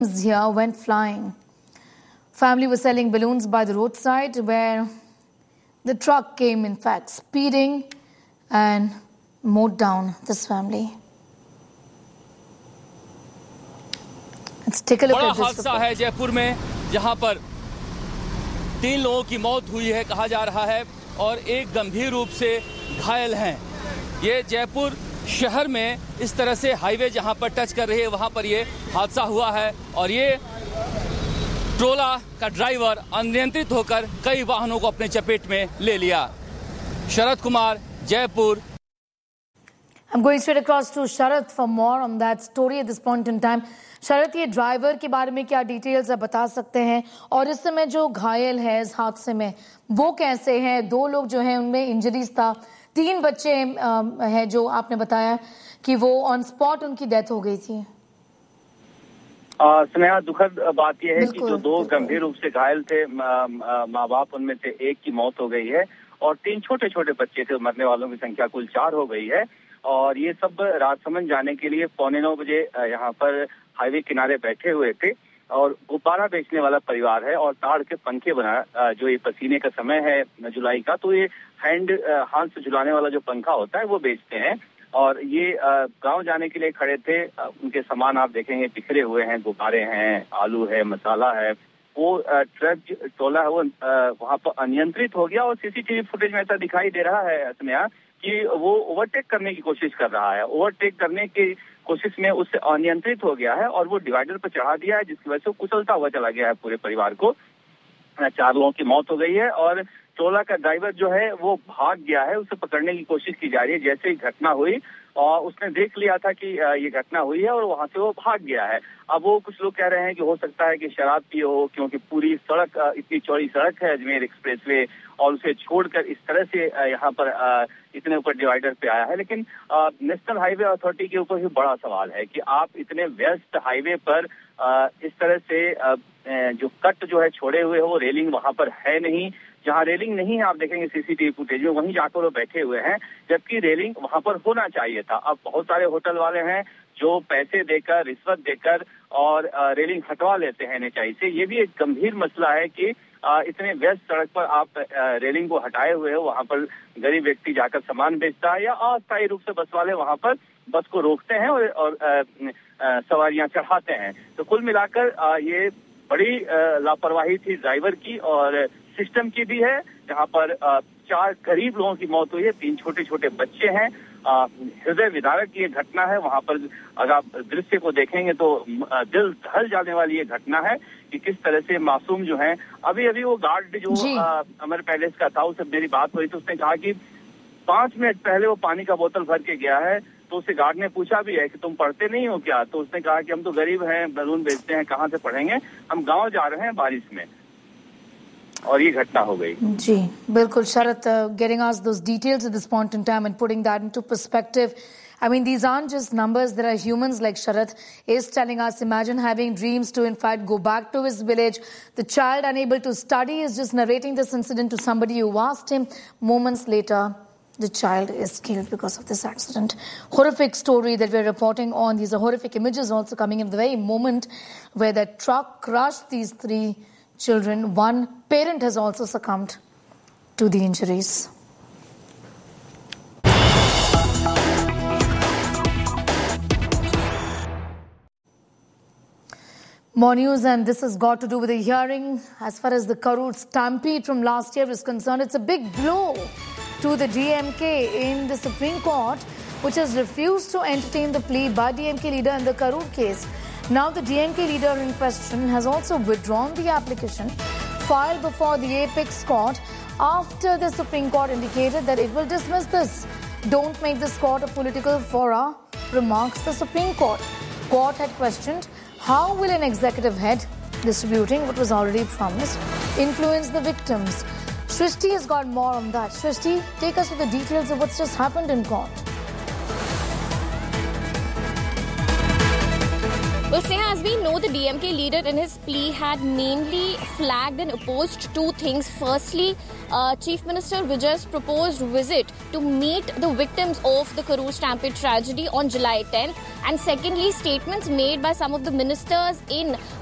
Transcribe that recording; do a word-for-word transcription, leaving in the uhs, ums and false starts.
here went flying. Family was selling balloons by the roadside where the truck came, in fact, speeding and mowed down this family. Let's take a look at this. बड़ा हादसा है जयपुर में, जहां पर तीन लोगों की मौत हुई है कहा जा रहा है और एक गंभीर रूप से घायल हैं। ये जयपुर शहर में इस तरह से हाईवे जहां पर टच कर रही है वहां पर ये हादसा हुआ है और ये ट्रोला का ड्राइवर अनियंत्रित होकर कई वाहनों को अपने चपेट में ले लिया। Sharad Kumar, Jaipur. I'm going straight across to Sharath for more on that story at this point in time. शरद, ये ड्राइवर के बारे में क्या डिटेल्स आप बता सकते हैं और इस समय जो घायल है इस हादसे में वो कैसे हैं? दो लोग जो हैं उनमें इंजरीज था, तीन बच्चे हैं जो आपने बताया कि वो ऑन स्पॉट उनकी डेथ हो गई थी। स्नेहा, दुखद बात यह है कि जो दो गंभीर रूप से घायल थे माँ बाप, उनमें से एक की मौत हो गई है और तीन छोटे छोटे बच्चे थे। मरने वालों की संख्या कुल चार हो गई है और ये सब राजसमंद जाने के लिए पौने नौ बजे यहाँ पर हाईवे किनारे बैठे हुए थे और गुब्बारा बेचने वाला परिवार है और ताड़ के पंखे बना, जो ये पसीने का समय है जुलाई का, तो ये हैंड हाथ से झुलाने वाला जो पंखा होता है वो बेचते हैं और ये गांव जाने के लिए खड़े थे। उनके सामान आप देखेंगे बिखरे हुए हैं, गुब्बारे हैं, आलू है, मसाला है। वो ट्रक टोला है वो वहां पर अनियंत्रित हो गया और सीसीटीवी फुटेज में ऐसा दिखाई दे रहा है स्नेहा कि वो ओवरटेक करने की कोशिश कर रहा है। ओवरटेक करने की कोशिश में उससे अनियंत्रित हो गया है और वो डिवाइडर पर चढ़ा दिया है, जिसकी वजह से कुचलता हुआ चला गया है पूरे परिवार को। चार लोगों की मौत हो गई है और टोला का ड्राइवर जो है वो भाग गया है। उसे पकड़ने की कोशिश की जा रही है। जैसे ही घटना हुई और उसने देख लिया था कि ये घटना हुई है और वहां से वो भाग गया है। अब वो कुछ लोग कह रहे हैं कि हो सकता है कि शराब पिए हो, क्योंकि पूरी सड़क, इतनी चौड़ी सड़क है अजमेर एक्सप्रेसवे, और उसे छोड़कर इस तरह से यहाँ पर इतने ऊपर डिवाइडर पे आया है। लेकिन नेशनल हाईवे अथॉरिटी के ऊपर भी बड़ा सवाल है कि आप इतने व्यस्त हाईवे पर इस तरह से जो कट जो है छोड़े हुए हो, वो रेलिंग वहां पर है नहीं। जहाँ रेलिंग नहीं है आप देखेंगे सीसीटीवी फुटेज में, वहीं जाकर वो बैठे हुए हैं, जबकि रेलिंग वहां पर होना चाहिए था। अब बहुत सारे होटल वाले हैं जो पैसे देकर, रिश्वत देकर और रेलिंग हटवा लेते हैं एनएचआई से। ये भी एक गंभीर मसला है कि इतने व्यस्त सड़क पर आप रेलिंग को हटाए हुए हो, वहां पर गरीब व्यक्ति जाकर सामान बेचता है या अस्थायी रूप से बस वाले वहां पर बस को रोकते हैं और, और सवारियां चढ़ाते हैं। तो कुल मिलाकर ये बड़ी लापरवाही थी ड्राइवर की और सिस्टम की भी है, जहां पर चार गरीब लोगों की मौत हुई है, तीन छोटे छोटे बच्चे हैं। हृदय विदारक ये घटना है। वहां पर अगर आप दृश्य को देखेंगे तो दिल दहल जाने वाली ये घटना है कि किस तरह से मासूम जो है। अभी अभी वो गार्ड जो अमर पैलेस का था, उससे मेरी बात हुई तो उसने कहा कि पांच मिनट पहले वो पानी का बोतल भर के गया है। तो उससे गार्ड ने पूछा भी है कि तुम पढ़ते नहीं हो क्या? तो उसने कहा कि हम तो गरीब हैं, बलून बेचते हैं, कहाँ से पढ़ेंगे, हम गाँव जा रहे हैं बारिश में, और ये घटना हो गई। जी बिल्कुल शरद, getting us those details at this point in time and putting that into perspective. I mean, these aren't just numbers. There are humans like Sharath is telling us. Imagine having dreams to, in fact, go back to his village. The child unable to study is just narrating this incident to somebody who asked him. Moments later, the child is killed because of this accident. Horrific story that we're reporting on. These are horrific images also coming in the very moment where that truck crushed these three children. One parent has also succumbed to the injuries. More news, and this has got to do with the hearing. As far as the Karur stampede from last year is concerned, it's a big blow to the D M K in the Supreme Court, which has refused to entertain the plea by D M K leader in the Karur case. Now the D M K leader in question has also withdrawn the application filed before the Apex Court after the Supreme Court indicated that it will dismiss this. Don't make this court a political fora, remarks the Supreme Court. Court had questioned how will an executive head distributing what was already promised influence the victims. Shrishti has got more on that. Shrishti, take us through the details of what's just happened in court. Well, Sneha, as we know, the D M K leader in his plea had mainly flagged and opposed two things. Firstly, uh, Chief Minister Vijay's proposed visit to meet the victims of the Karur stampede tragedy on July tenth. And secondly, statements made by some of the ministers in